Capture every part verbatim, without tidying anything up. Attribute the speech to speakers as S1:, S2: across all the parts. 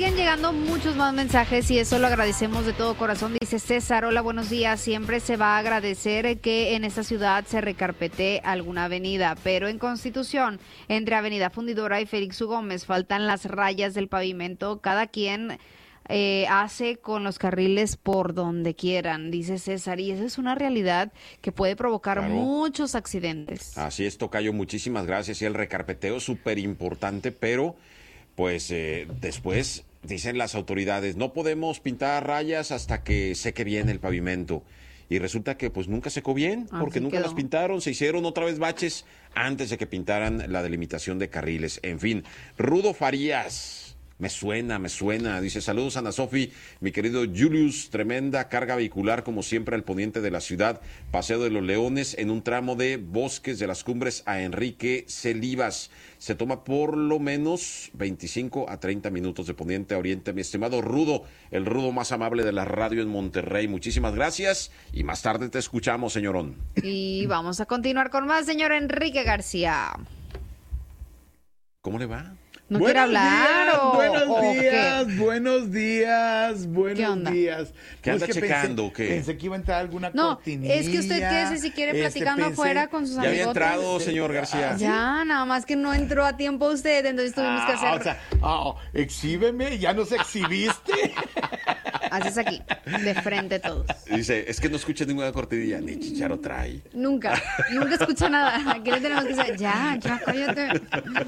S1: siguen llegando muchos más mensajes y eso lo agradecemos de todo corazón. Dice César, hola, buenos días. Siempre se va a agradecer que en esta ciudad se recarpetee alguna avenida, pero en Constitución, entre Avenida Fundidora y Félix U. Gómez, faltan las rayas del pavimento. Cada quien eh, hace con los carriles por donde quieran, dice César, y esa es una realidad que puede provocar
S2: Claro.
S1: muchos accidentes.
S2: Así es, tocayo, muchísimas gracias. Y el recarpeteo es súper importante, pero pues eh, después dicen las autoridades, no podemos pintar rayas hasta que seque bien el pavimento. Y resulta que pues nunca secó bien, porque
S1: Así
S2: nunca
S1: quedó.
S2: las pintaron, se hicieron otra vez baches antes de que pintaran la delimitación de carriles. En fin, Rudo Farías. Me suena, me suena. Dice, saludos Ana Sofi, mi querido Julius, tremenda carga vehicular como siempre al poniente de la ciudad, Paseo de los Leones, en un tramo de Bosques de las Cumbres a Enrique Celivas. Se toma por lo menos veinticinco a treinta minutos de poniente a oriente. Mi estimado Rudo, el Rudo más amable de la radio en Monterrey. Muchísimas gracias y más tarde te escuchamos, señorón.
S1: Y vamos a continuar con más, señor Enrique García.
S2: ¿Cómo le va?
S1: ¿No
S3: Buenos
S1: quiere hablar
S3: días,
S1: o,
S3: buenos
S1: o
S3: días,
S1: qué?
S3: buenos días,
S1: ¿Qué
S3: buenos
S1: onda?
S3: días.
S2: ¿Qué anda
S3: es que
S2: checando,
S3: pensé,
S2: o qué?
S3: Pensé que iba a entrar alguna
S1: No,
S3: cortinilla.
S1: es que usted quédese si quiere
S3: este,
S1: platicando
S3: pensé-
S1: afuera con sus
S2: Ya había
S1: amigotes.
S2: entrado, señor García.
S1: Ya, nada más que no entró a tiempo usted, entonces tuvimos que
S3: Ah,
S1: hacer...
S3: o sea, ah, exhíbeme, ya nos exhibiste.
S1: Haces aquí, de frente todos.
S2: Dice, es que no escuché ninguna cortinilla, ni Chicharo trae.
S1: Nunca, nunca escucha nada. Aquí le tenemos que decir, ya, ya, cállate.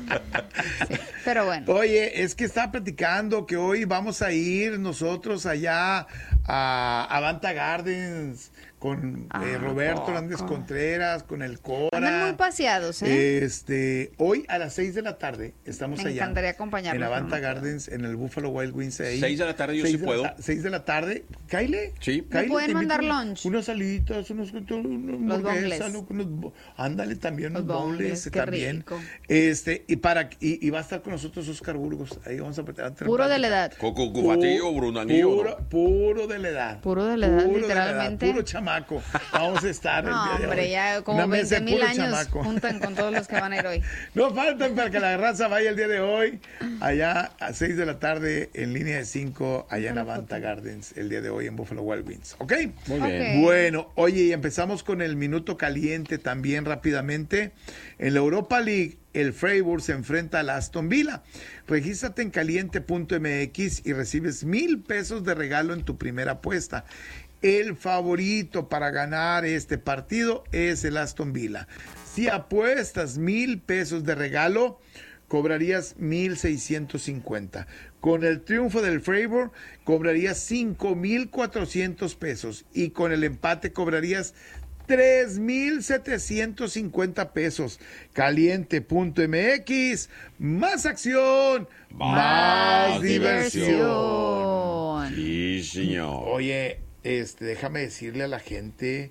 S1: Sí, pero bueno.
S3: Oye, es que estaba platicando que hoy vamos a ir nosotros allá a Avanta Gardens con
S1: Ah,
S3: eh, Roberto Hernández
S1: poco.
S3: Contreras, con el Cora.
S1: Andan muy paseados, ¿eh?
S3: Este, hoy a las seis de la tarde estamos
S1: Me
S3: allá.
S1: encantaría acompañarlos,
S3: En Avanta
S1: pero no puedo.
S3: Gardens, en el Buffalo Wild Wings. Ahí.
S2: Seis de la tarde yo
S3: Seis
S2: sí
S3: de la
S2: puedo.
S3: ta- Seis de la tarde. Kyle.
S2: Sí.
S3: Kyle,
S1: ¿Me pueden
S3: te invito
S1: mandar
S3: unos-
S1: lunch?
S3: Unas salitas, unos, unos
S1: Los
S3: hamburguesas,
S1: boneless.
S3: unos bo- ándale también,
S1: Los
S3: unos
S1: boneless,
S3: boneless
S1: qué
S3: también.
S1: rico.
S3: Este, y para y, y va a estar con nosotros Oscar Burgos. Ahí vamos a, a tener
S1: Puro de la edad.
S2: Coco Cubatillo, Brunanillo.
S3: Puro, puro de la edad.
S1: Puro de la edad,
S3: Puro de la edad,
S1: literalmente.
S3: puro chamaco. Vamos a estar el
S1: No,
S3: día de
S1: hombre,
S3: hoy.
S1: ya como
S3: Una mesa de
S1: veinte mil
S3: puro
S1: años
S3: chamaco.
S1: juntan con todos los que van a ir hoy.
S3: No faltan para que la raza vaya el día de hoy, allá a seis de la tarde, en línea de cinco, allá en Avanta Gardens, el día de hoy en Buffalo Wild Wings. ¿Ok?
S2: Muy
S1: Ok.
S2: bien.
S3: Bueno, oye, y empezamos con el minuto caliente también rápidamente. En la Europa League, el Freiburg se enfrenta al Aston Villa. Regístrate en caliente punto m x y recibes mil pesos de regalo en tu primera apuesta. El favorito para ganar este partido es el Aston Villa. Si apuestas mil pesos de regalo, cobrarías mil seiscientos cincuenta. Con el triunfo del Freiburg, cobrarías cinco mil cuatrocientos pesos. Y con el empate, cobrarías tres mil setecientos cincuenta pesos. Caliente punto m x, más acción, más,
S2: Más
S3: diversión.
S1: diversión.
S2: Sí, señor.
S3: Oye, este, déjame decirle a la gente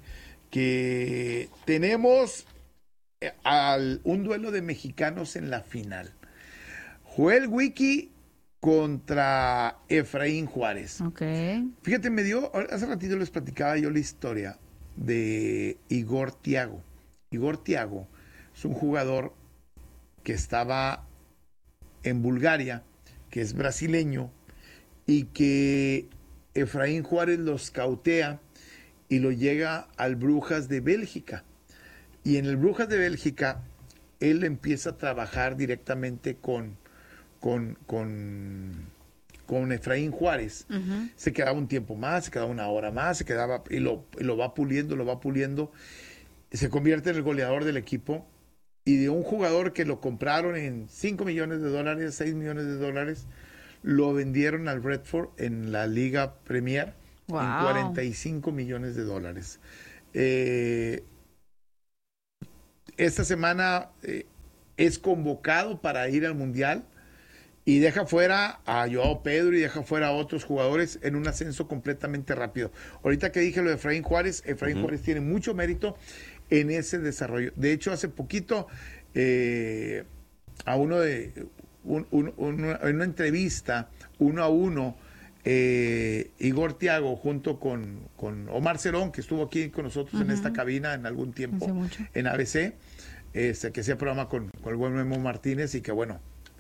S3: que tenemos eh, al, un duelo de mexicanos en la final. Joel Wiki contra Efraín Juárez.
S1: Ok.
S3: Fíjate, me dio, hace ratito les platicaba yo la historia de Igor Thiago. Igor Thiago es un jugador que estaba en Bulgaria, que es brasileño, y que Efraín Juárez lo scoutea y lo llega al Brujas de Bélgica. Y en el Brujas de Bélgica, él empieza a trabajar directamente con, con, con, con Efraín Juárez.
S1: Ujú.
S3: Se quedaba un tiempo más, se quedaba una hora más, se quedaba y lo, y lo va puliendo, lo va puliendo. Se convierte en el goleador del equipo. Y de un jugador que lo compraron en cinco millones de dólares, seis millones de dólares, lo vendieron al Bradford en la Liga Premier
S1: Wow.
S3: en cuarenta y cinco millones de dólares. Eh, esta semana eh, es convocado para ir al Mundial y deja fuera a Joao Pedro y deja fuera a otros jugadores en un ascenso completamente rápido. Ahorita que dije lo de Efraín Juárez, Efraín
S2: Uh-huh.
S3: Juárez tiene mucho mérito en ese desarrollo. De hecho, hace poquito eh, a uno de un, un, un, en una entrevista uno a uno, eh, Igor Thiago junto con, con Omar Cerón, que estuvo aquí con nosotros
S1: Uh-huh.
S3: en esta cabina en algún tiempo
S1: Hace mucho.
S3: en A B C, este, que hacía programa con, con el buen Memo Martínez y que bueno,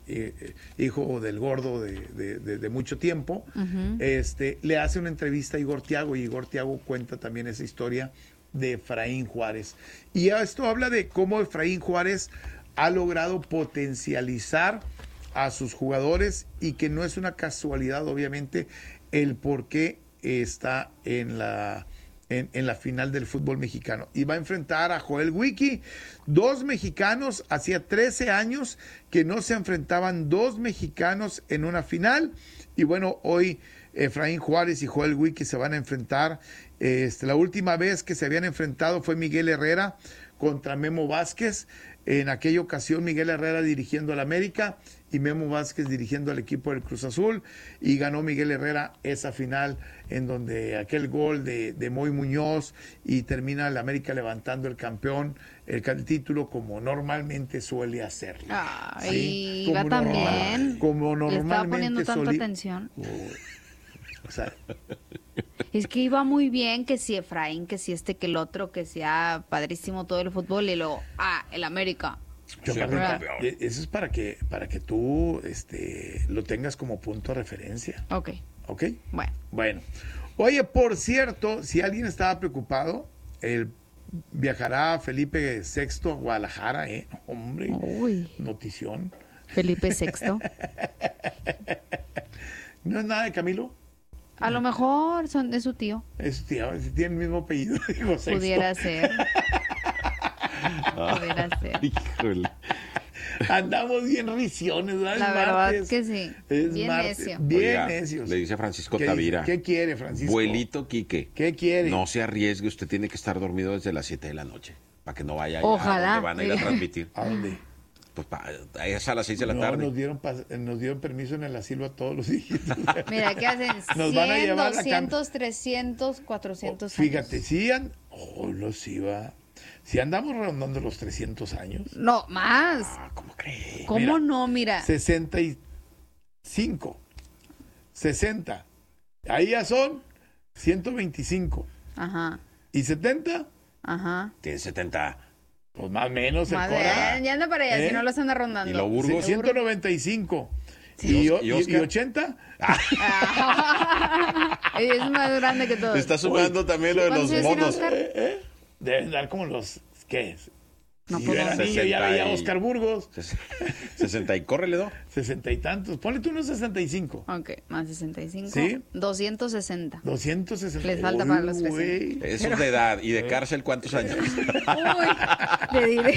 S3: eh, hijo del gordo de, de, de, de mucho tiempo, uh-huh. este, le hace una entrevista a Igor Thiago, y Igor Thiago cuenta también esa historia de Efraín Juárez. Y esto habla de cómo Efraín Juárez ha logrado potencializar a sus jugadores, y que no es una casualidad, obviamente, el por qué está en la, en, en la final del fútbol mexicano. Y va a enfrentar a Joel Wiki, dos mexicanos. Hacía trece años que no se enfrentaban dos mexicanos en una final, y bueno, hoy Efraín Juárez y Joel Wiki se van a enfrentar. Este, la última vez que se habían enfrentado fue Miguel Herrera contra Memo Vázquez. En aquella ocasión Miguel Herrera dirigiendo al América y Memo Vázquez dirigiendo al equipo del Cruz Azul, y ganó Miguel Herrera esa final, en donde aquel gol de, de Moy Muñoz, y termina el América levantando el campeón, el, el título, como normalmente suele hacerlo.
S1: Ay, ¿sí? Va también.
S3: Como normalmente.
S1: Le estaba poniendo tanta
S3: soli-
S1: atención.
S3: Oh, o sea,
S1: es que iba muy bien, que si Efraín, que si este, que el otro, que sea padrísimo todo el fútbol, y luego, ah, el América.
S3: Yo, para, eso es para que para que tú este lo tengas como punto de referencia.
S1: Ok.
S3: ¿Ok?
S1: Bueno.
S3: Bueno. Oye, por cierto, si alguien estaba preocupado, el viajará Felipe sexto a Guadalajara, ¿eh? Hombre,
S1: Uy.
S3: Notición.
S1: Felipe sexto.
S3: ¿No es nada de Camilo?
S1: A lo mejor son de su tío.
S3: Es su tío, tiene el mismo apellido. Digo, sexto.
S1: Pudiera ser. Pudiera ser.
S2: Híjole.
S3: Andamos bien risiones, ¿verdad?
S1: La
S3: es
S1: verdad
S3: martes.
S1: que sí.
S3: Es
S1: bien
S3: martes.
S1: necio.
S3: Bien
S2: Oiga,
S3: necios.
S2: le dice Francisco
S3: ¿Qué,
S2: Tavira.
S3: ¿Qué quiere, Francisco?
S2: Abuelito Quique.
S3: ¿Qué quiere?
S2: No se arriesgue, usted tiene que estar dormido desde las siete de la noche, para que no vaya allá
S1: Ojalá.
S2: a donde van a ir a transmitir.
S3: ¿A dónde?
S2: Pues pa, es a las seis de la
S3: no,
S2: tarde.
S3: Nos dieron, pas- nos dieron permiso en el asilo a todos los hijitos.
S1: Mira, ¿qué hacen?
S3: Nos van a
S1: cien,
S3: llevar la
S1: doscientos, trescientos, cuatrocientos
S3: Oh, fíjate,
S1: años.
S3: si an... oh, los iba. Si andamos rondando los trescientos años.
S1: No, más.
S2: Ah, ¿cómo cree?
S1: ¿Cómo
S3: mira,
S1: no? Mira.
S3: sesenta y cinco, sesenta. Ahí ya son ciento veinticinco.
S1: Ajá,
S3: ¿Y setenta?
S1: ajá.
S2: Tiene setenta.
S3: Pues más o menos el
S1: Madre,
S3: Cora.
S1: ya anda para allá,
S3: ¿Eh?
S1: si no los anda rondando.
S2: ¿Y lo Burgos?
S3: ciento noventa y cinco.
S2: ¿Y
S3: ¿Y,
S2: Os-
S3: y,
S2: y Oscar?
S3: y ochenta?
S1: Es más grande que todo.
S2: Está sumando también lo de los
S1: ¿Cuántos años tiene
S2: monos.
S1: Oscar?
S3: ¿Eh? ¿Eh? Deben dar como los... ¿Qué?
S1: No
S3: Si
S1: puedo.
S3: yo era niño, ya
S2: sesenta
S3: veía a
S2: y-
S3: Oscar Burgos.
S2: sesenta y córrele, ¿no?
S3: Sesenta y tantos. Ponle tú unos sesenta y cinco.
S1: Ok, más sesenta y cinco.
S3: ¿Sí?
S1: doscientos sesenta.
S3: Doscientos sesenta.
S1: Les falta para los
S3: Uy, güey.
S2: Eso es de edad. ¿Y de cárcel cuántos años?
S1: Uy, te diré.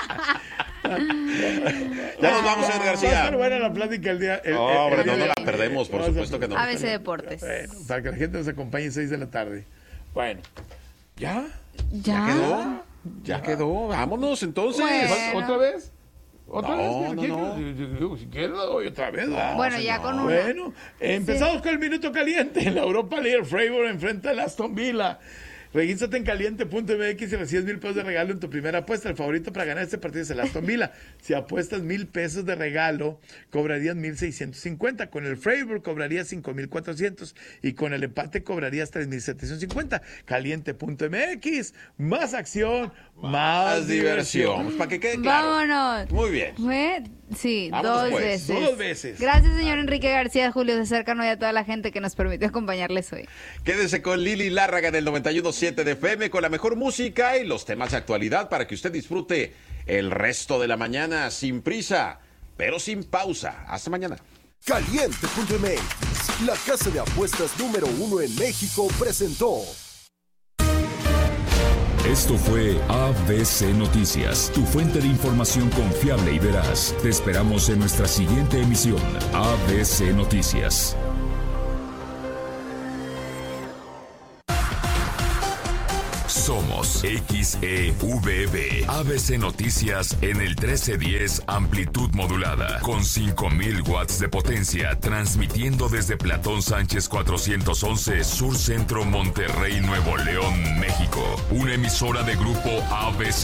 S2: Ya nos vamos, señor
S3: Va a
S2: García.
S3: estar buena la plática el día. el-
S2: No,
S3: el-
S2: hombre,
S3: el
S2: no
S3: día
S2: nos la
S3: de-
S2: perdemos, por
S3: Vamos a-
S2: supuesto que no.
S1: A B C Deportes.
S3: Bueno, para que la gente nos acompañe seis de la tarde. Bueno, ¿ya?
S1: ¿Ya?
S2: ¿Quedó? Ya quedó. Vámonos entonces.
S1: Bueno.
S3: ¿Otra vez? ¿Otra
S2: No,
S3: vez?
S2: no,
S3: ¿Quién-
S2: no.
S3: quién- quién- Si quieres, la doy otra vez. ¿verdad?
S1: Bueno, ya con una.
S3: Bueno, empezamos con el minuto caliente. En la Europa League, el Freiburg enfrenta al Aston Villa. Regístrate en caliente punto m x y recibes mil pesos de regalo en tu primera apuesta. El favorito para ganar este partido es el Aston Villa. Si apuestas mil pesos de regalo, cobrarías mil seiscientos cincuenta. Con el Freiburg cobrarías cinco mil cuatrocientos y con el empate cobrarías tres mil setecientos cincuenta. caliente punto m x, más acción, más,
S2: Más diversión.
S3: diversión.
S2: Para que quede claro.
S1: Vámonos.
S2: Muy bien.
S1: Fue, sí,
S2: Vámonos,
S1: dos
S2: pues.
S1: veces.
S3: Dos veces.
S1: Gracias, señor Enrique García, Julio de Cercano y a toda la gente que nos permitió acompañarles hoy.
S2: Quédese con Lili Lárraga en el noventa y uno punto siete de F M con la mejor música y los temas de actualidad para que usted disfrute el resto de la mañana sin prisa, pero sin pausa. Hasta mañana.
S4: caliente punto m x, la casa de apuestas número uno en México, presentó.
S5: Esto fue A B C Noticias, tu fuente de información confiable y veraz. Te esperamos en nuestra siguiente emisión, A B C Noticias. Somos X E V B, A B C Noticias en el trece diez amplitud modulada, con cinco mil watts de potencia, transmitiendo desde Platón Sánchez cuatrocientos once, Sur Centro, Monterrey, Nuevo León, México. Una emisora de grupo A B C.